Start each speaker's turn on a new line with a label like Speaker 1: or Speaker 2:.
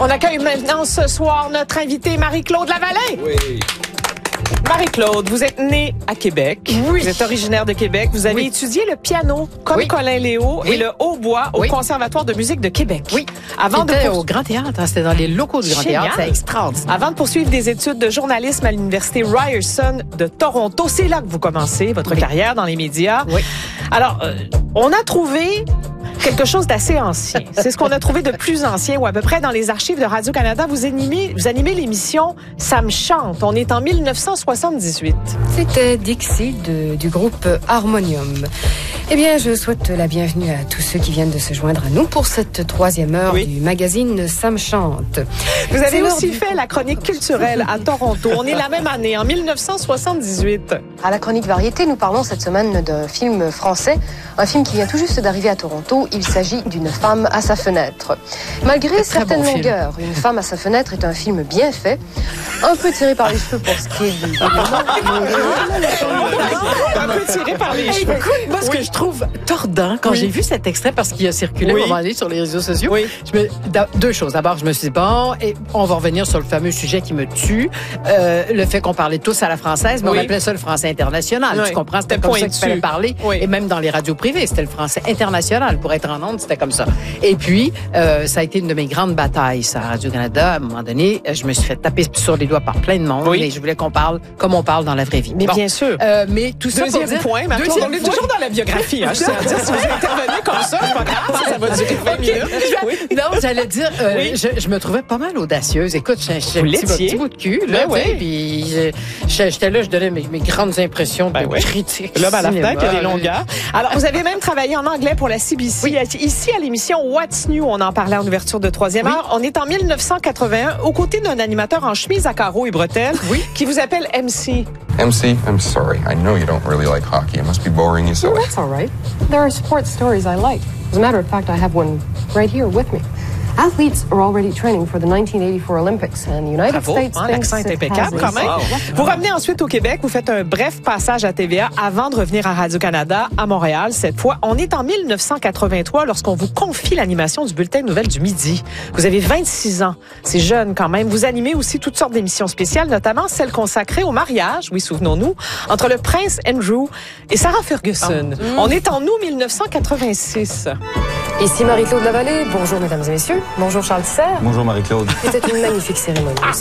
Speaker 1: On accueille maintenant ce soir notre invitée Marie-Claude Lavalin.
Speaker 2: Oui.
Speaker 1: Marie-Claude, vous êtes née à Québec.
Speaker 3: Oui.
Speaker 1: Vous êtes originaire de Québec. Vous avez étudié le piano comme Colin Léo et le hautbois au Conservatoire de musique de Québec.
Speaker 3: Oui. C'était au Grand Théâtre. C'était dans les locaux du Grand Théâtre. C'est extraordinaire.
Speaker 1: Avant de poursuivre des études de journalisme à l'Université Ryerson de Toronto, c'est là que vous commencez votre carrière dans les médias.
Speaker 3: Oui.
Speaker 1: Alors, on a trouvé quelque chose d'assez ancien. C'est ce qu'on a trouvé de plus ancien, ou à peu près dans les archives de Radio-Canada. Vous animez l'émission Ça me chante. On est en 1978.
Speaker 4: C'était Dixie du groupe Harmonium. Eh bien, je souhaite la bienvenue à tous ceux qui viennent de se joindre à nous pour cette troisième heure du magazine Ça me chante.
Speaker 1: Vous avez aussi fait la chronique culturelle à Toronto. On est la même année, en 1978.
Speaker 5: À la chronique variété, nous parlons cette semaine d'un film français, un film qui vient tout juste d'arriver à Toronto. Il s'agit d'une femme à sa fenêtre. Malgré certaines longueurs, Une femme à sa fenêtre est un film bien fait, un peu tiré par les cheveux pour ce qui est du
Speaker 1: un peu tiré par les cheveux.
Speaker 3: Écoute, moi, ce que je trouve tordant quand j'ai vu cet extrait, parce qu'il a circulé à un moment donné sur les réseaux sociaux, deux choses. D'abord, je me suis dit, bon, et on va revenir sur le fameux sujet qui me tue, le fait qu'on parlait tous à la française, mais on appelait ça le français international. Tu comprends? C'était comme ça qu'il fallait parler. Et même dans les radios privées, c'était le français international. Pour être en ondes, c'était comme ça. Et puis, ça a été une de mes grandes batailles, ça, à Radio-Canada. À un moment donné, je me suis fait taper sur les doigts par plein de monde. Et je voulais qu'on parle comme on parle dans la vraie vie.
Speaker 1: Mais bien sûr.
Speaker 3: Mais tout ça
Speaker 1: Deuxième point, on est toujours dans la biographie. Hein, je tiens à dire, si vous intervenez comme ça, c'est pas grave, ça va durer 20 minutes.
Speaker 3: Non, j'allais dire, je me trouvais pas mal audacieuse. Écoute, j'ai un petit bout de cul, là, puis j'étais là, je donnais mes grandes impressions de critique.
Speaker 1: L'homme à la fenêtre, il y a des longueurs. Alors, vous avez même travaillé en anglais pour la CBC. Ici, à l'émission What's New, on en parlait en ouverture de troisième heure. On est en 1981, aux côtés d'un animateur en chemise à carreaux et bretelles, qui vous appelle MC.
Speaker 6: MC, I'm sorry. I know you don't really like hockey. It must be boring you so.
Speaker 5: That's all right. There are sports stories I like. As a matter of fact, I have one right here with me. Athletes are already training for the 1984 Olympics, and the United States thinks
Speaker 1: l'accent est impeccable quand même. Vous revenez ensuite au Québec, vous faites un bref passage à TVA avant de revenir à Radio-Canada à Montréal. Cette fois, on est en 1983 lorsqu'on vous confie l'animation du bulletin de nouvelles du midi. Vous avez 26 ans, c'est jeune quand même. Vous animez aussi toutes sortes d'émissions spéciales, notamment celle consacrée au mariage, oui, souvenons-nous, entre le prince Andrew et Sarah Ferguson. On est en août 1986.
Speaker 5: Ici Marie-Claude Lavalin. Bonjour, mesdames et messieurs. Bonjour, Charles Tissère.
Speaker 2: Bonjour, Marie-Claude.
Speaker 5: C'était une magnifique cérémonie.